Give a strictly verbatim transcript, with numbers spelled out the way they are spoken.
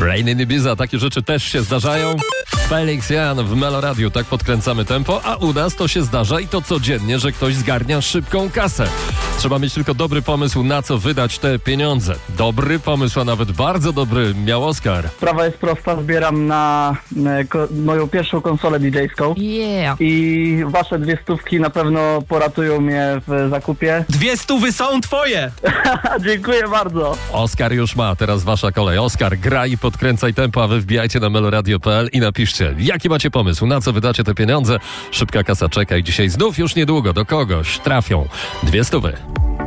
Rain in Ibiza, takie rzeczy też się zdarzają. Felix Jan w Melo Radio, tak podkręcamy tempo, a u nas to się zdarza i to codziennie, że ktoś zgarnia szybką kasę. Trzeba mieć tylko dobry pomysł, na co wydać te pieniądze. Dobry pomysł, a nawet bardzo dobry miał Oskar. Sprawa jest prosta, zbieram na e, ko- moją pierwszą konsolę didżejską Yeah. i wasze dwie stówki na pewno poratują mnie w zakupie. Dwie stówy są twoje! Dziękuję bardzo. Oskar już ma, teraz wasza kolej. Oskar, graj i podkręcaj tempo, a wy wbijajcie na meloradio kropka p l i napiszcie, jaki macie pomysł, na co wydacie te pieniądze. Szybka kasa czeka i dzisiaj znów już niedługo do kogoś trafią dwie stówy.